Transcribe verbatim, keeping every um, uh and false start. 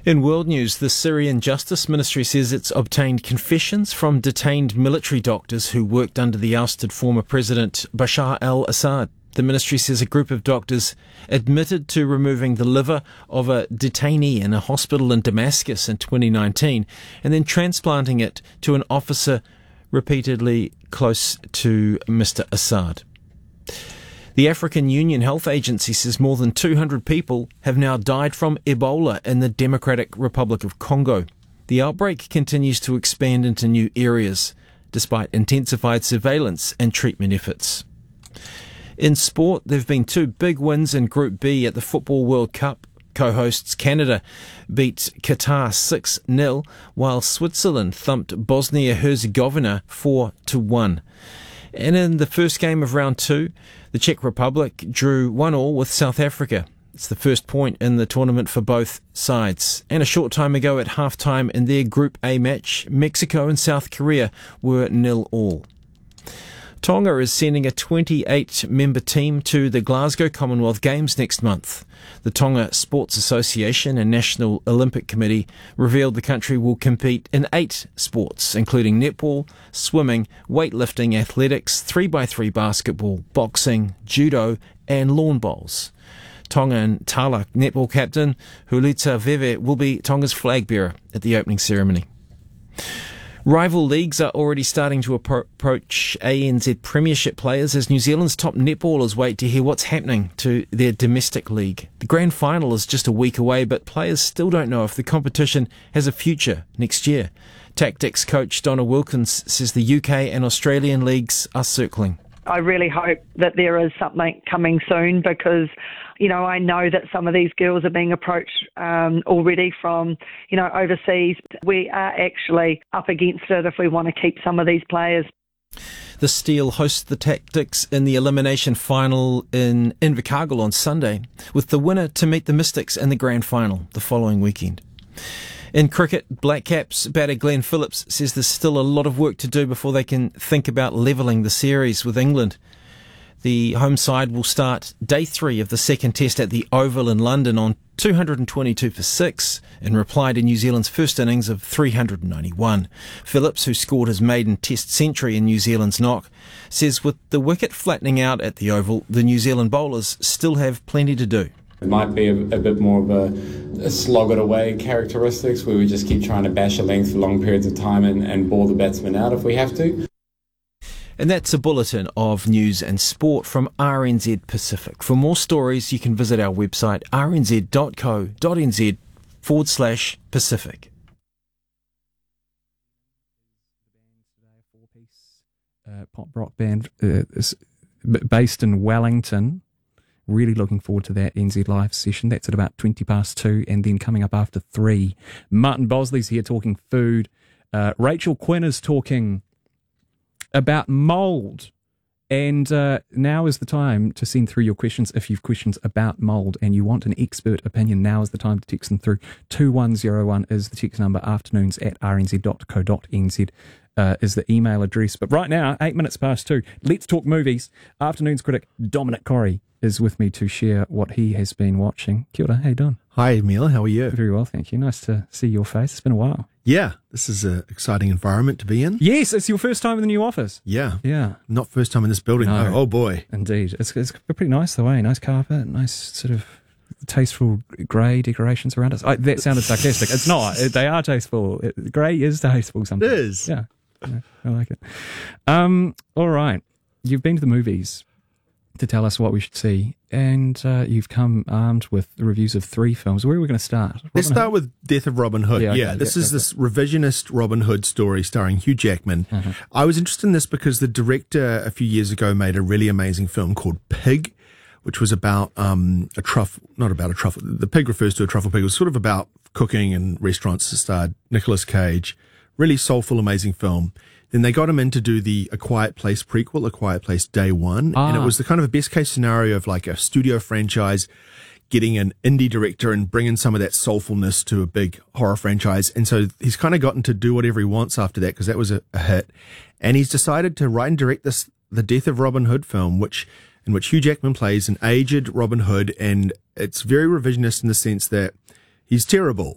In world news, the Syrian Justice Ministry says it's obtained confessions from detained military doctors who worked under the ousted former President Bashar al-Assad. The ministry says a group of doctors admitted to removing the liver of a detainee in a hospital in Damascus in twenty nineteen and then transplanting it to an officer repeatedly close to Mister Assad. The African Union Health Agency says more than two hundred people have now died from Ebola in the Democratic Republic of Congo. The outbreak continues to expand into new areas, despite intensified surveillance and treatment efforts. In sport, there have been two big wins in Group B at the Football World Cup. Co-hosts Canada beat Qatar six nil, while Switzerland thumped Bosnia-Herzegovina four to one. And in the first game of round two, the Czech Republic drew one all with South Africa. It's the first point in the tournament for both sides. And a short time ago at halftime in their Group A match, Mexico and South Korea were nil all. Tonga is sending a twenty-eight member team to the Glasgow Commonwealth Games next month. The Tonga Sports Association and National Olympic Committee revealed the country will compete in eight sports, including netball, swimming, weightlifting, athletics, three by three basketball, boxing, judo and lawn bowls. Tongan Talak netball captain Hulita Veve will be Tonga's flag bearer at the opening ceremony. Rival leagues are already starting to appro- approach A N Z Premiership players as New Zealand's top netballers wait to hear what's happening to their domestic league. The grand final is just a week away, but players still don't know if the competition has a future next year. Tactics coach Donna Wilkins says the U K and Australian leagues are circling. I really hope that there is something coming soon because, you know, I know that some of these girls are being approached um, already from, you know, overseas. We are actually up against it if we want to keep some of these players. The Steel hosts the Tactics in the elimination final in Invercargill on Sunday, with the winner to meet the Mystics in the grand final the following weekend. In cricket, Black Caps batter Glenn Phillips says there's still a lot of work to do before they can think about levelling the series with England. The home side will start day three of the second test at the Oval in London on two hundred twenty-two for six in reply to New Zealand's first innings of three hundred ninety-one. Phillips, who scored his maiden test century in New Zealand's knock, says with the wicket flattening out at the Oval, the New Zealand bowlers still have plenty to do. It might be a, a bit more of a, a slog it away characteristics where we just keep trying to bash a length for long periods of time and, and bore the batsman out if we have to. And that's a bulletin of news and sport from R N Z Pacific. For more stories, you can visit our website rnz.co.nz forward slash Pacific. Uh, pop rock band uh, based in Wellington. Really looking forward to that N Z Live session. That's at about twenty past two, and then coming up after three. Martin Bosley's here talking food. Uh, Rachel Quinn is talking about mould. And uh, now is the time to send through your questions. If you've questions about mould and you want an expert opinion, now is the time to text them through. two one zero one is the text number. Afternoons at r n z dot co dot n z uh, is the email address. But right now, eight minutes past two, let's talk movies. Afternoons critic Dominic Corrie is with me to share what he has been watching. Kia ora, how you doing? Hi, Emil. How are you? Very well, thank you. Nice to see your face. It's been a while. Yeah, this is an exciting environment to be in. Yes, it's your first time in the new office. Yeah. Yeah. Not first time in this building, No. though. Oh, boy. Indeed. It's, it's pretty nice, though, eh? Nice carpet, nice sort of tasteful grey decorations around us. I, that sounded sarcastic. It's not. It, they are tasteful. It, grey is tasteful sometimes. It is. Yeah. yeah. I like it. Um, all right. You've been to the movies to tell us what we should see, and uh, you've come armed with the reviews of three films. Where are we going to start? Let's start with Death of Robin Hood. Yeah, Yeah, okay, this yeah, is okay. this revisionist Robin Hood story starring Hugh Jackman. Uh-huh. I was interested in this because the director a few years ago made a really amazing film called Pig, which was about um, a truffle, not about a truffle. The pig refers to a truffle pig. It was sort of about cooking and restaurants. It starred Nicolas Cage. Really soulful, amazing film. Then they got him in to do the A Quiet Place prequel, A Quiet Place Day One. Ah. And it was the kind of a best case scenario of like a studio franchise getting an indie director and bringing some of that soulfulness to a big horror franchise. And so he's kind of gotten to do whatever he wants after that because that was a, a hit. And he's decided to write and direct this, the Death of Robin Hood film, which in which Hugh Jackman plays an aged Robin Hood. And it's very revisionist in the sense that he's terrible.